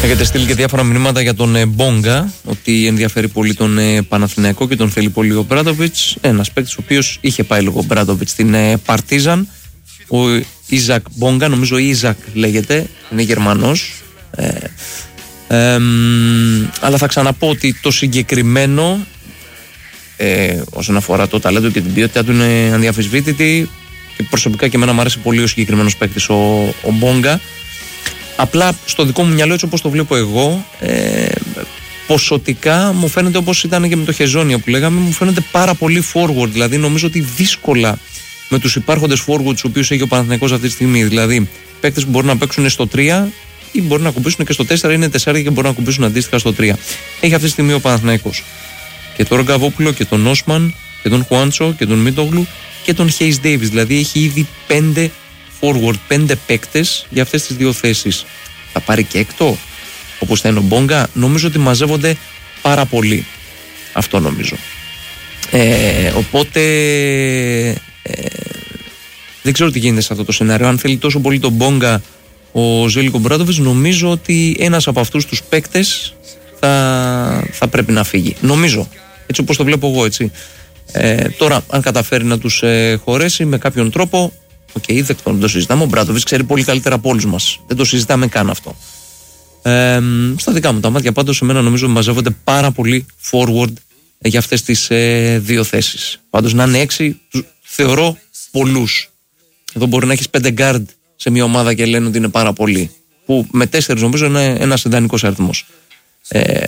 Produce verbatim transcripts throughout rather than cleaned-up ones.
Έχετε στείλει και διάφορα μηνύματα για τον Μπόγκα, ότι ενδιαφέρει πολύ τον Παναθηναϊκό και τον θέλει πολύ ο Μπράντοβιτς. Ένας παίκτης ο οποίος είχε πάει λίγο Μπράντοβιτς στην Παρτίζαν. Ο Ιζακ Μπόγκα, νομίζω Ιζακ λέγεται, είναι Γερμανός. Ε, ε, αλλά θα ξαναπώ ότι το συγκεκριμένο, ε, όσον αφορά το ταλέντο και την ποιότητα του, είναι αδιαφυσβήτητη. Και προσωπικά και εμένα μου αρέσει πολύ ο συγκεκριμένος παίκτης, ο, ο Μπόγκα. Απλά στο δικό μου μυαλό, έτσι όπως το βλέπω εγώ, ε, ποσοτικά μου φαίνεται, όπως ήταν και με το Χεζόνια που λέγαμε, μου φαίνεται πάρα πολύ forward. Δηλαδή νομίζω ότι δύσκολα με τους υπάρχοντες forward τους οποίους έχει ο Παναθηναϊκός αυτή τη στιγμή. Δηλαδή παίκτες που μπορούν να παίξουν στο τρία ή μπορούν να κουμπίσουν και στο τέσσερα, είναι τέσσερα και μπορούν να κουμπίσουν αντίστοιχα στο τρία. Έχει αυτή τη στιγμή ο Παναθηναϊκός και τον Ρογκαβόπουλο και τον Όσμαν και τον Χουάντσο και τον Μίτογλου και τον Χέις Ντέιβις. Δηλαδή έχει ήδη πέντε forward, πέντε παίκτες για αυτές τις δύο θέσεις. Θα πάρει και έκτο όπως θα είναι ο Μπόγκα? Νομίζω ότι μαζεύονται πάρα πολύ. Αυτό νομίζω. Ε, οπότε ε, δεν ξέρω τι γίνεται σε αυτό το σενάριο. Αν θέλει τόσο πολύ τον Μπόγκα ο Ζέλικο Μπράντοβιτς, νομίζω ότι ένας από αυτούς τους παίκτες θα, θα πρέπει να φύγει. Νομίζω. Έτσι όπως το βλέπω εγώ, έτσι. Ε, τώρα, αν καταφέρει να τους ε, χωρέσει με κάποιον τρόπο, οκ, okay, δεκτό, δεν το συζητάμε. Ο Μπράντοβιτς ξέρει πολύ καλύτερα από όλους μας. Δεν το συζητάμε καν αυτό. Ε, στα δικά μου τα μάτια, πάντως, εμένα νομίζω ότι μαζεύονται πάρα πολύ forward ε, για αυτές τις ε, δύο θέσεις. Πάντως, να είναι έξι, τους θεωρώ πολλούς. Εδώ μπορεί να έχεις πέντε guard σε μια ομάδα και λένε ότι είναι πάρα πολύ. Που με τέσσερις νομίζω είναι ένας ιδανικός αριθμός. Ε,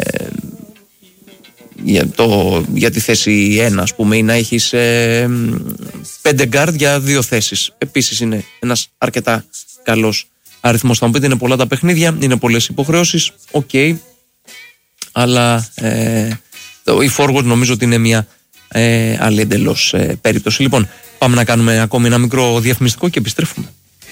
για, το, για τη θέση ένα, ας πούμε, ή να έχεις ε, πέντε guard για δύο θέσεις. Επίσης είναι ένας αρκετά καλός αριθμός. Θα μου πείτε, είναι πολλά τα παιχνίδια, είναι πολλές υποχρεώσεις, οκ, okay, αλλά ε, το, η forward νομίζω ότι είναι μια ε, άλλη εντελώς ε, περίπτωση. Λοιπόν, πάμε να κάνουμε ακόμη ένα μικρό διαφημιστικό και επιστρέφουμε.